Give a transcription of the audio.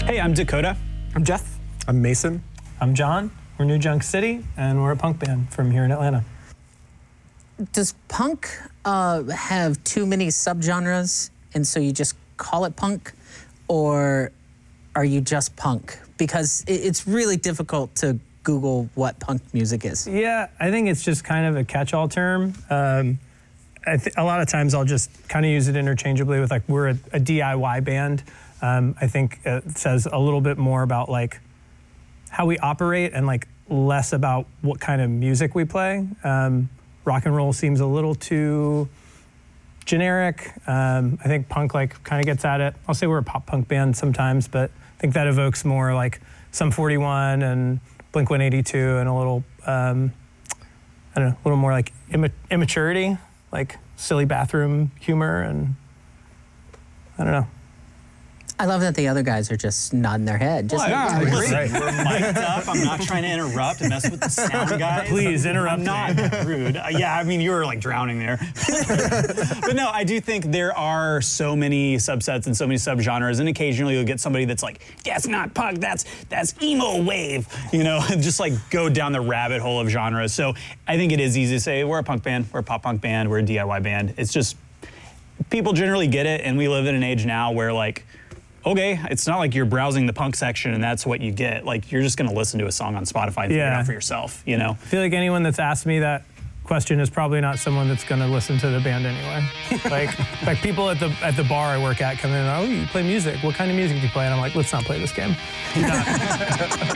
Hey, I'm Dakota. I'm Jeff. I'm Mason. I'm John. We're New Junk City, and we're a punk band from here in Atlanta. Does punk have too many subgenres, and so you just call it punk? Or are you just punk? Because it's really difficult to Google what punk music is. Yeah, I think it's just kind of a catch-all term. A lot of times I'll just kind of use it interchangeably with, like, we're a DIY band. I think it says a little bit more about, like, how we operate and, like, less about what kind of music we play. Rock and roll seems a little too generic. I think punk, like, kind of gets at it. I'll say we're a pop punk band sometimes, but I think that evokes more like Sum 41 and Blink-182 and a little, I don't know, a little more like immaturity, like silly bathroom humor, and I don't know. I love that the other guys are just nodding their head. Just Yeah, listen, we're mic'd up. I'm not trying to interrupt and mess with the sound guys. Please interrupt I'm not rude. Yeah, I mean, you were like drowning there. But no, I do think there are so many subsets and so many subgenres, and occasionally you'll get somebody that's like, that's not punk, that's emo wave, you know, and just like go down the rabbit hole of genres. So I think it is easy to say we're a punk band, we're a pop punk band, we're a DIY band. It's just, people generally get it, and we live in an age now where, like, okay, it's not like you're browsing the punk section and that's what you get. Like, you're just going to listen to a song on Spotify and figure it out for yourself, you know? I feel like anyone that's asked me that question is probably not someone that's going to listen to the band anyway. like people at the bar I work at come in and, oh, you play music. What kind of music do you play? And I'm like, let's not play this game.